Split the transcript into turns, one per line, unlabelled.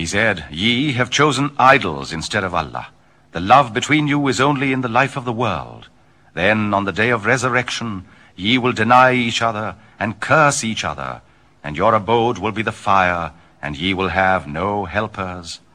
He said, "Ye have chosen idols instead of Allah. The love between you is only in the life of the world. Then on the day of resurrection, ye will deny each other and curse each other, and your abode will be the fire, and ye will have no helpers